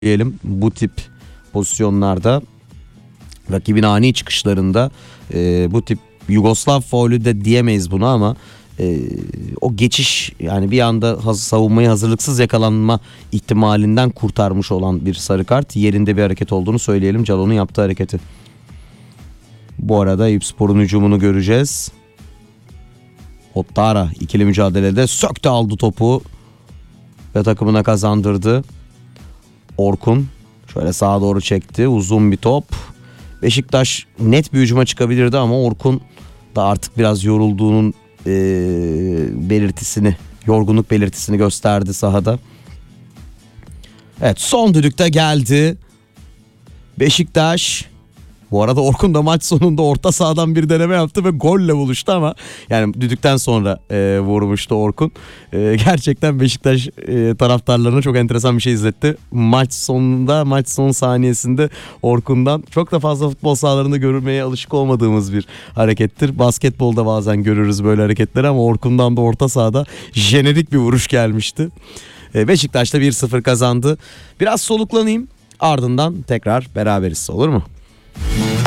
diyelim bu tip pozisyonlarda, rakibin ani çıkışlarında bu tip Yugoslav faulü de diyemeyiz buna ama o geçiş, yani bir anda savunmayı hazırlıksız yakalanma ihtimalinden kurtarmış olan bir sarı kart. Yerinde bir hareket olduğunu söyleyelim, Calon'un yaptığı hareketi. Bu arada Eyüpspor'un hücumunu göreceğiz. Ottara ikili mücadelede söktü, aldı topu ve takımına kazandırdı. Orkun şöyle sağa doğru çekti, uzun bir top. Beşiktaş net bir hücuma çıkabilirdi ama Orkun da artık biraz yorulduğunun yorgunluk belirtisini gösterdi sahada. Evet, son düdükte geldi. Beşiktaş, bu arada Orkun da maç sonunda orta sahadan bir deneme yaptı ve golle buluştu ama yani düdükten sonra vurmuştu Orkun. Gerçekten Beşiktaş taraftarlarına çok enteresan bir şey izletti. Maç son saniyesinde Orkun'dan çok da fazla futbol sahalarında görmeye alışık olmadığımız bir harekettir. Basketbolda bazen görürüz böyle hareketleri ama Orkun'dan da orta sahada jenerik bir vuruş gelmişti. Beşiktaş da 1-0 kazandı. Biraz soluklanayım, ardından tekrar beraberiz, olur mu?